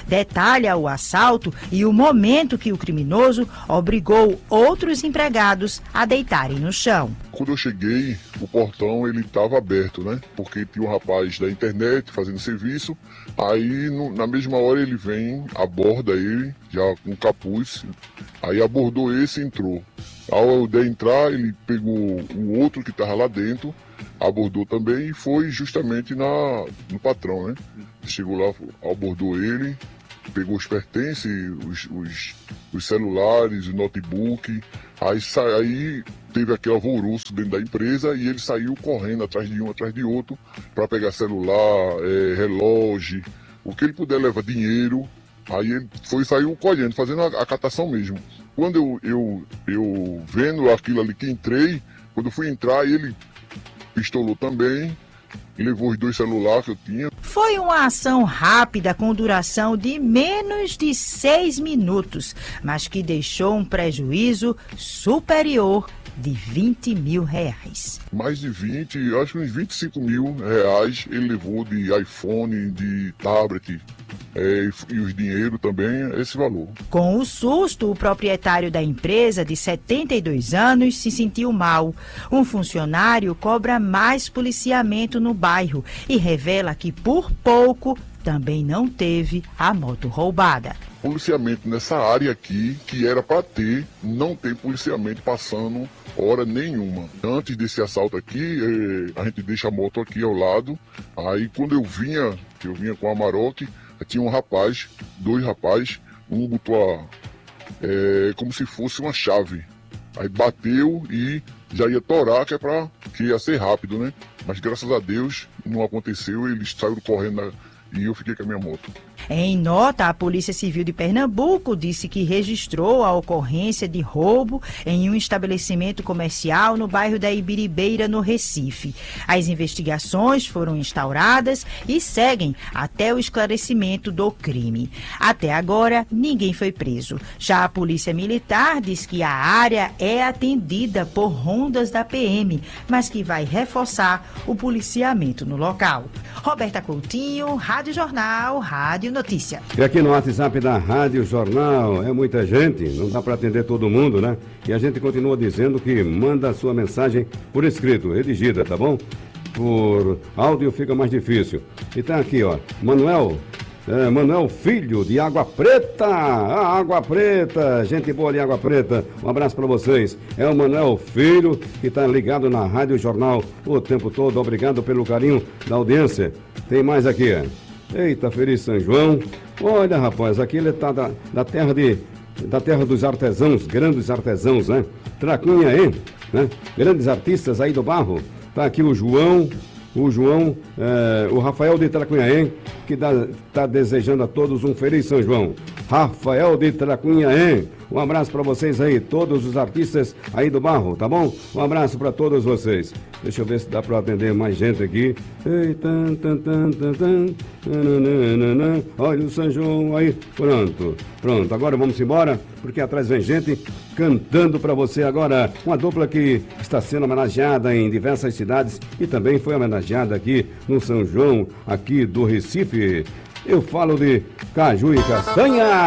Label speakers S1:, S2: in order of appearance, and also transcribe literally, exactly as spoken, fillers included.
S1: detalha o assalto e o momento que o criminoso obrigou outros empregados a deitarem no chão.
S2: Quando eu cheguei, o portão ele estava aberto, né? Porque tinha um rapaz da internet fazendo serviço. Aí no, na mesma hora ele vem, aborda ele, já com capuz. Aí abordou esse e entrou. Ao de entrar, ele pegou o outro que estava lá dentro, abordou também e foi justamente na, no patrão, né? Chegou lá, abordou ele, pegou os pertences, os, os, os celulares, o notebook. Aí, aí teve aquele alvoroço dentro da empresa e ele saiu correndo atrás de um, atrás de outro, para pegar celular, é, relógio, o que ele puder levar, dinheiro. Aí ele foi saiu colhendo, fazendo a, a catação mesmo. Quando eu, eu, eu vendo aquilo ali que entrei, quando eu fui entrar, ele pistolou também, levou os dois celulares que eu tinha.
S1: Foi uma ação rápida com duração de menos de seis minutos, mas que deixou um prejuízo superior de vinte mil reais.
S2: Mais de vinte, acho que uns vinte e cinco mil reais ele levou de iPhone, de tablet. É, e os dinheiro também, esse valor.
S1: Com o susto, o proprietário da empresa, de setenta e dois anos, se sentiu mal. Um funcionário cobra mais policiamento no bairro e revela que, por pouco, também não teve a moto roubada.
S2: Policiamento nessa área aqui, que era para ter, não tem policiamento passando hora nenhuma. Antes desse assalto aqui, eh, a gente deixa a moto aqui ao lado. Aí quando eu vinha, eu vinha com a Amarok, tinha um rapaz, dois rapazes, um botou a, é, como se fosse uma chave. Aí bateu e já ia torar, que é pra, que ia ser rápido, né? Mas graças a Deus não aconteceu, eles saíram correndo na, e eu fiquei com a minha moto.
S1: Em nota, a Polícia Civil de Pernambuco disse que registrou a ocorrência de roubo em um estabelecimento comercial no bairro da Ibiribeira, no Recife. As investigações foram instauradas e seguem até o esclarecimento do crime. Até agora, ninguém foi preso. Já a Polícia Militar diz que a área é atendida por rondas da P M, mas que vai reforçar o policiamento no local. Roberta Coutinho, Rádio Jornal, Rádio Notícia.
S3: E aqui no WhatsApp da Rádio Jornal, é muita gente, não dá para atender todo mundo, né? E a gente continua dizendo que manda a sua mensagem por escrito, redigida, tá bom? Por áudio fica mais difícil. E tá aqui, ó, Manuel, é, Manuel Filho, de Água Preta, ah, Água Preta, gente boa de Água Preta, um abraço para vocês. É o Manuel Filho, que tá ligado na Rádio Jornal o tempo todo, obrigado pelo carinho da audiência. Tem mais aqui, ó. Eita, Feliz São João. Olha, rapaz, aqui ele tá da, da terra de da terra dos artesãos, grandes artesãos, né? Tracunhaém, né? Grandes artistas aí do barro. Tá aqui o João, o João, é, o Rafael de Tracunhaém, que dá, tá desejando a todos um Feliz São João. Rafael de Tracunhaém, um abraço para vocês aí, todos os artistas aí do barro, tá bom? Um abraço para todos vocês. Deixa eu ver se dá para atender mais gente aqui. Ei, tan, tan, tan, tan, tan, nananana. Olha o São João aí. Pronto, pronto. Agora vamos embora, porque atrás vem gente cantando para você agora. Uma dupla que está sendo homenageada em diversas cidades e também foi homenageada aqui no São João, aqui do Recife. Eu falo de Caju e Castanha.